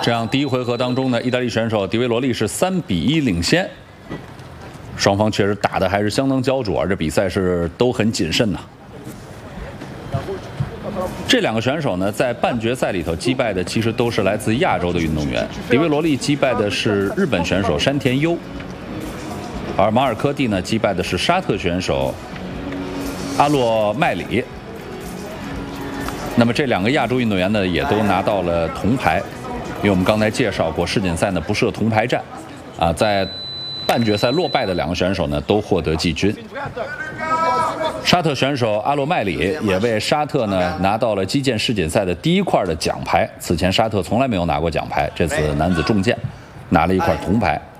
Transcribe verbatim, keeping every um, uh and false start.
这样第一回合当中呢，意大利选手迪维罗利是三比一领先。双方确实打得还是相当焦灼，而这比赛是都很谨慎呐。这两个选手呢，在半决赛里头击败的其实都是来自亚洲的运动员。迪维罗利击败的是日本选手山田优，而马尔科蒂呢击败的是沙特选手阿洛麦里。那么这两个亚洲运动员呢，也都拿到了铜牌。因为我们刚才介绍过，世锦赛呢不设铜牌战，啊，在半决赛落败的两个选手呢都获得季军。沙特选手阿洛麦里也为沙特呢拿到了击剑世锦赛的第一块的奖牌。此前沙特从来没有拿过奖牌，这次男子重剑拿了一块铜牌。